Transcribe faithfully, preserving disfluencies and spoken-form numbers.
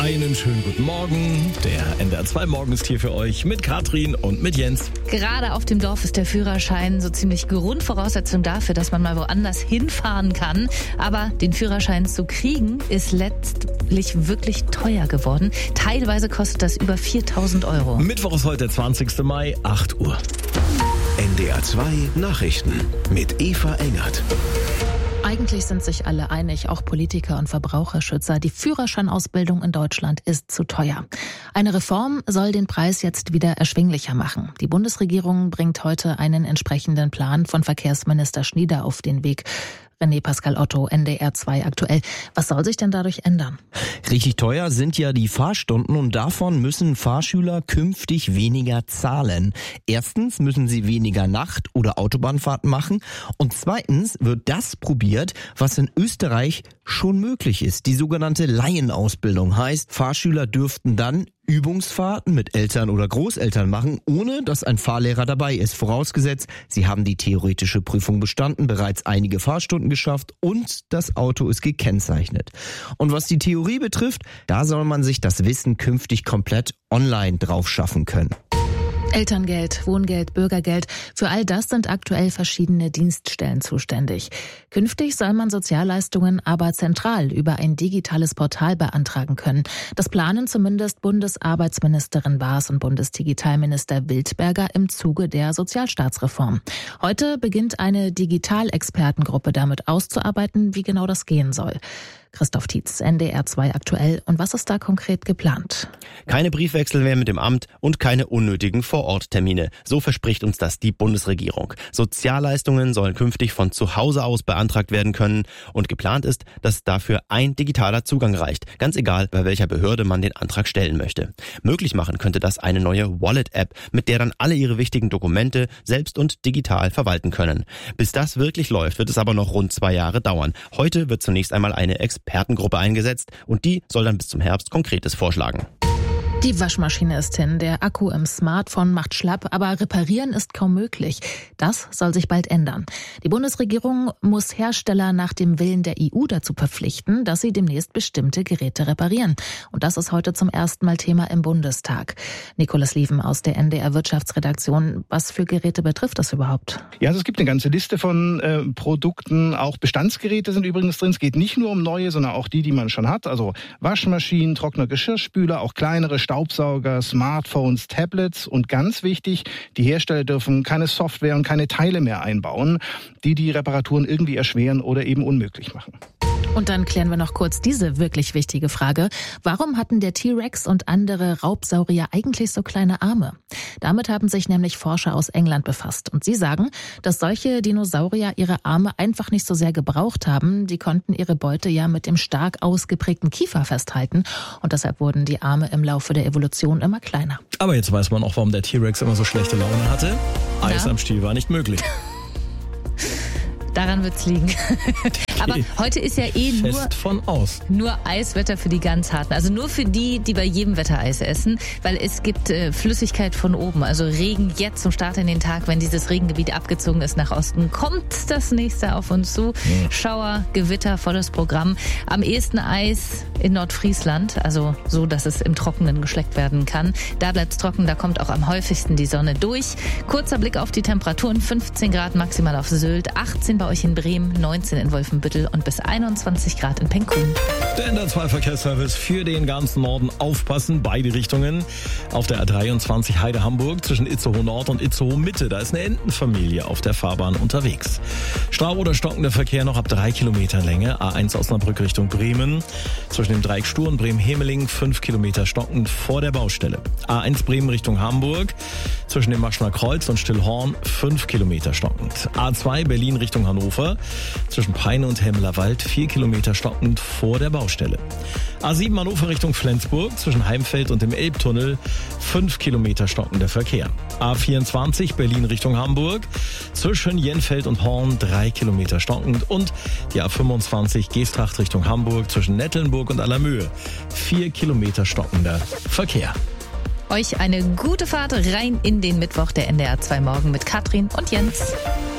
Einen schönen guten Morgen. Der N D R zwei Morgen ist hier für euch mit Katrin und mit Jens. Gerade auf dem Dorf ist der Führerschein so ziemlich Grundvoraussetzung dafür, dass man mal woanders hinfahren kann. Aber den Führerschein zu kriegen ist letztlich wirklich teuer geworden. Teilweise kostet das über viertausend Euro. Mittwoch ist heute der zwanzigster Mai, acht Uhr. N D R zwei Nachrichten mit Eva Engert. Eigentlich sind sich alle einig, auch Politiker und Verbraucherschützer. Die Führerscheinausbildung in Deutschland ist zu teuer. Eine Reform soll den Preis jetzt wieder erschwinglicher machen. Die Bundesregierung bringt heute einen entsprechenden Plan von Verkehrsminister Schnieder auf den Weg. René Pascal Otto, N D R zwei aktuell. Was soll sich denn dadurch ändern? Richtig teuer sind ja die Fahrstunden und davon müssen Fahrschüler künftig weniger zahlen. Erstens müssen sie weniger Nacht- oder Autobahnfahrten machen und zweitens wird das probiert, was in Österreich schon möglich ist. Die sogenannte Laienausbildung heißt, Fahrschüler dürften dann Übungsfahrten mit Eltern oder Großeltern machen, ohne dass ein Fahrlehrer dabei ist. Vorausgesetzt, sie haben die theoretische Prüfung bestanden, bereits einige Fahrstunden geschafft und das Auto ist gekennzeichnet. Und was die Theorie betrifft, da soll man sich das Wissen künftig komplett online drauf schaffen können. Elterngeld, Wohngeld, Bürgergeld, für all das sind aktuell verschiedene Dienststellen zuständig. Künftig soll man Sozialleistungen aber zentral über ein digitales Portal beantragen können. Das planen zumindest Bundesarbeitsministerin Baas und Bundesdigitalminister Wildberger im Zuge der Sozialstaatsreform. Heute beginnt eine Digitalexpertengruppe damit auszuarbeiten, wie genau das gehen soll. Christoph Tietz, N D R zwei aktuell. Und was ist da konkret geplant? Keine Briefwechsel mehr mit dem Amt und keine unnötigen Vororttermine. So verspricht uns das die Bundesregierung. Sozialleistungen sollen künftig von zu Hause aus beantragt werden können. Und geplant ist, dass dafür ein digitaler Zugang reicht. Ganz egal, bei welcher Behörde man den Antrag stellen möchte. Möglich machen könnte das eine neue Wallet-App, mit der dann alle ihre wichtigen Dokumente selbst und digital verwalten können. Bis das wirklich läuft, wird es aber noch rund zwei Jahre dauern. Heute wird zunächst einmal eine Expertengruppe eingesetzt und die soll dann bis zum Herbst Konkretes vorschlagen. Die Waschmaschine ist hin, der Akku im Smartphone macht schlapp, aber reparieren ist kaum möglich. Das soll sich bald ändern. Die Bundesregierung muss Hersteller nach dem Willen der E U dazu verpflichten, dass sie demnächst bestimmte Geräte reparieren. Und das ist heute zum ersten Mal Thema im Bundestag. Nikolaus Lieven aus der N D R Wirtschaftsredaktion. Was für Geräte betrifft das überhaupt? Ja, also es gibt eine ganze Liste von äh, Produkten. Auch Bestandsgeräte sind übrigens drin. Es geht nicht nur um neue, sondern auch die, die man schon hat. Also Waschmaschinen, Trockner, Geschirrspüler, auch kleinere Staubsauger, Smartphones, Tablets und ganz wichtig, die Hersteller dürfen keine Software und keine Teile mehr einbauen, die die Reparaturen irgendwie erschweren oder eben unmöglich machen. Und dann klären wir noch kurz diese wirklich wichtige Frage. Warum hatten der T-Rex und andere Raubsaurier eigentlich so kleine Arme? Damit haben sich nämlich Forscher aus England befasst. Und sie sagen, dass solche Dinosaurier ihre Arme einfach nicht so sehr gebraucht haben. Die konnten ihre Beute ja mit dem stark ausgeprägten Kiefer festhalten. Und deshalb wurden die Arme im Laufe der Evolution immer kleiner. Aber jetzt weiß man auch, warum der T-Rex immer so schlechte Laune hatte. Eis Na? am Stiel war nicht möglich. Daran wird's liegen. Aber heute ist ja eh nur, Fest von aus. nur Eiswetter für die ganz Harten. Also nur für die, die bei jedem Wetter Eis essen. Weil es gibt äh, Flüssigkeit von oben. Also Regen jetzt zum Start in den Tag. Wenn dieses Regengebiet abgezogen ist nach Osten, kommt das nächste auf uns zu. Ja. Schauer, Gewitter, volles Programm. Am ehesten Eis in Nordfriesland. Also so, dass es im Trockenen geschleckt werden kann. Da bleibt's trocken. Da kommt auch am häufigsten die Sonne durch. Kurzer Blick auf die Temperaturen. fünfzehn Grad maximal auf Sylt. achtzehn bei euch in Bremen, neunzehn in Wolfenbüttel und bis einundzwanzig Grad in Penkum. Der N D R zwei Verkehrsservice für den ganzen Norden. Aufpassen, beide Richtungen. Auf der A dreiundzwanzig Heide-Hamburg zwischen Itzehoe Nord und Itzehoe Mitte. Da ist eine Entenfamilie auf der Fahrbahn unterwegs. Stau oder stockender Verkehr noch ab drei Kilometer Länge. A eins Osnabrück Richtung Bremen. Zwischen dem Dreieck Stur und Bremen-Hemeling fünf Kilometer stockend vor der Baustelle. A eins Bremen Richtung Hamburg. Zwischen dem Maschner Kreuz und Stillhorn fünf Kilometer stockend. A zwei Berlin Richtung Hannover. Zwischen Peine und Helmeler Wald vier Kilometer stockend vor der Baustelle. A sieben Hannover Richtung Flensburg. Zwischen Heimfeld und dem Elbtunnel fünf Kilometer stockender Verkehr. A vierundzwanzig Berlin Richtung Hamburg. Zwischen Jenfeld und Horn drei Kilometer stockend. Und die A fünfundzwanzig Geesthacht Richtung Hamburg. Zwischen Nettelnburg und Allermöhe vier Kilometer stockender Verkehr. Euch eine gute Fahrt rein in den Mittwoch der N D R zwei Morgen mit Katrin und Jens.